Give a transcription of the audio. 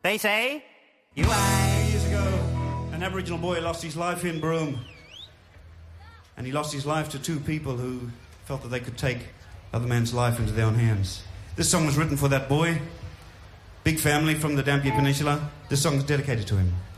They say, you I. Years ago, an Aboriginal boy lost his life in Broome. And he lost his life to two people who felt that they could take other man's life into their own hands. This song was written for that boy. Big family from the Dampier Peninsula. This song is dedicated to him.